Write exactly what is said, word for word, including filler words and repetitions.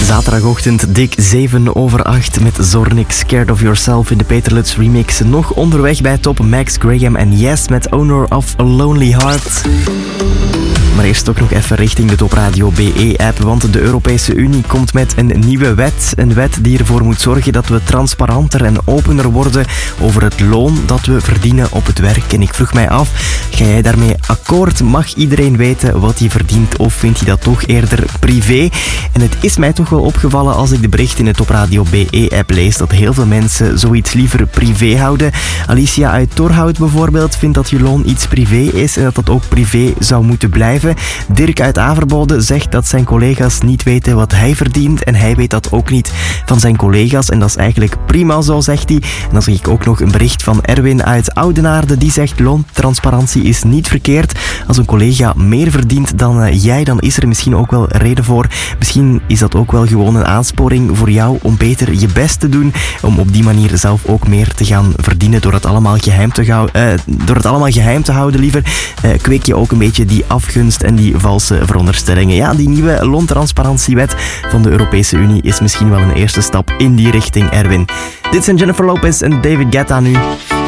Zaterdagochtend dik zeven over acht met Zornik, Scared of Yourself in de Peter Lutz remix. Nog onderweg bij top Max Graham en Yes met Owner of a Lonely Heart. Maar eerst ook nog even richting de Top Radio B E-app, want de Europese Unie komt met een nieuwe wet. Een wet die ervoor moet zorgen dat we transparanter en opener worden over het loon dat we verdienen op het werk. En ik vroeg mij af, ga jij daarmee akkoord? Mag iedereen weten wat hij verdient of vindt hij dat toch eerder privé? En het is mij toch wel opgevallen als ik de berichten in de Top Radio B E-app lees dat heel veel mensen zoiets liever privé houden. Alicia uit Torhout bijvoorbeeld vindt dat je loon iets privé is en dat dat ook privé zou moeten blijven. Dirk uit Averbode zegt dat zijn collega's niet weten wat hij verdient en hij weet dat ook niet van zijn collega's en dat is eigenlijk prima zo, zegt hij. En dan zie ik ook nog een bericht van Erwin uit Oudenaarde die zegt loontransparantie is niet verkeerd. Als een collega meer verdient dan uh, jij, dan is er misschien ook wel reden voor. Misschien is dat ook wel gewoon een aansporing voor jou om beter je best te doen, om op die manier zelf ook meer te gaan verdienen door het allemaal geheim te, gou- uh, door het allemaal geheim te houden liever. Uh, kweek je ook een beetje die afgunst en die valse veronderstellingen. Ja, die nieuwe loontransparantiewet van de Europese Unie is misschien wel een eerste stap in die richting, Erwin. Dit zijn Jennifer Lopez en David Guetta nu.